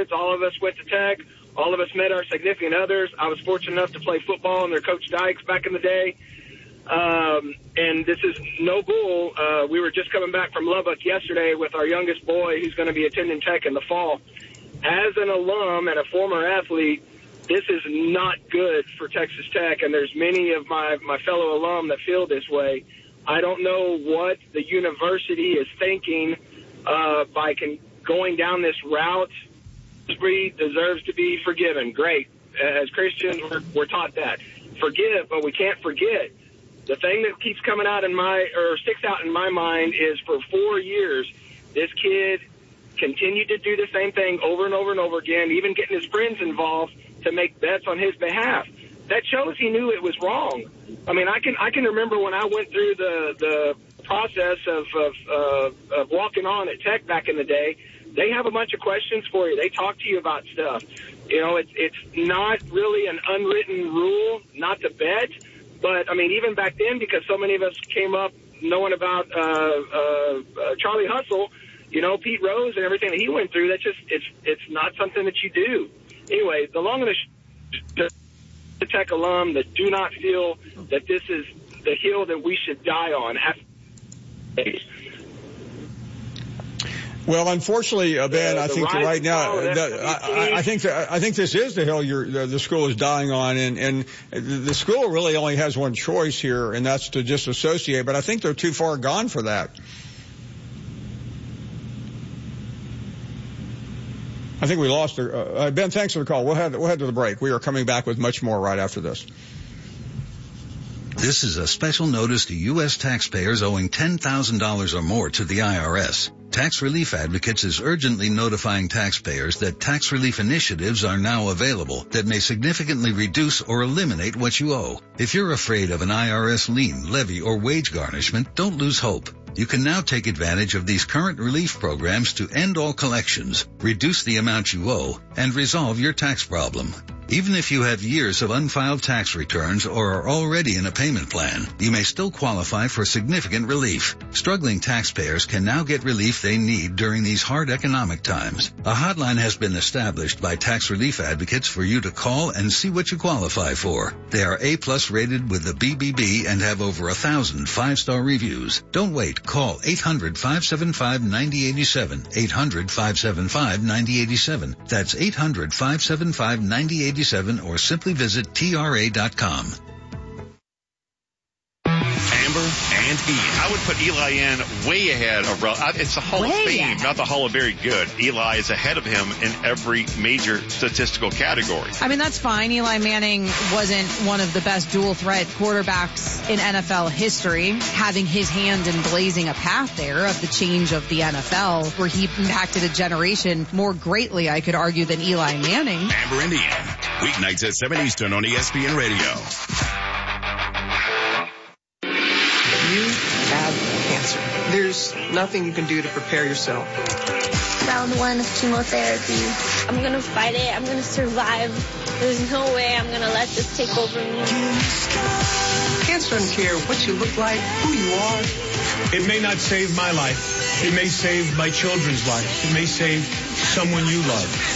sports. All of us went to Tech. All of us met our significant others. I was fortunate enough to play football under Coach Dykes back in the day. And this is no bull. We were just coming back from Lubbock yesterday with our youngest boy who's going to be attending Tech in the fall. As an alum and a former athlete, this is not good for Texas Tech, and there's many of my fellow alum that feel this way. I don't know what the university is thinking by going down this route. Breed deserves to be forgiven. Great. As Christians, we're taught that. Forgive, but we can't forget. The thing that keeps coming out sticks out in my mind is for 4 years, this kid continued to do the same thing over and over and over again, even getting his friends involved to make bets on his behalf. That shows he knew it was wrong. I mean, I can remember when I went through the process of walking on at Tech back in the day. They have a bunch of questions for you. They talk to you about stuff. You know, it's not really an unwritten rule not to bet. But, I mean, even back then, because so many of us came up knowing about Charlie Hustle, you know, Pete Rose and everything that he went through, that's just, it's not something that you do. Anyway, the long and the Tech alum that do not feel that this is the hill that we should die on. Well, unfortunately, Ben, I think right now, I think this is the hill the school is dying on, and the school really only has one choice here, and that's to disassociate. But I think they're too far gone for that. I think we lost her. Ben, thanks for the call. We'll head to the break. We are coming back with much more right after this. This is a special notice to U.S. taxpayers owing $10,000 or more to the IRS. Tax Relief Advocates is urgently notifying taxpayers that tax relief initiatives are now available that may significantly reduce or eliminate what you owe. If you're afraid of an IRS lien, levy, or wage garnishment, don't lose hope. You can now take advantage of these current relief programs to end all collections, reduce the amount you owe, and resolve your tax problem. Even if you have years of unfiled tax returns or are already in a payment plan, you may still qualify for significant relief. Struggling taxpayers can now get relief they need during these hard economic times. A hotline has been established by Tax Relief Advocates for you to call and see what you qualify for. They are A+ rated with the BBB and have over 1,000 5-star reviews. Don't wait. Call 800-575-9087. 800-575-9087. That's 800-575-9087. Or simply visit TRA.com. Amber and E. I would put Eli in way ahead of it's the Hall of Fame, not the Hall of Very Good. Eli is ahead of him in every major statistical category. I mean, that's fine. Eli Manning wasn't one of the best dual threat quarterbacks in NFL history, having his hand in blazing a path there of the change of the NFL, where he impacted a generation more greatly, I could argue, than Eli Manning. Amber and Ian, weeknights at 7 Eastern on ESPN Radio. You have cancer. There's nothing you can do to prepare yourself. Round 1 of chemotherapy. I'm going to fight it. I'm going to survive. There's no way I'm going to let this take over me. Cancer doesn't care what you look like, who you are. It may not save my life. It may save my children's life. It may save someone you love.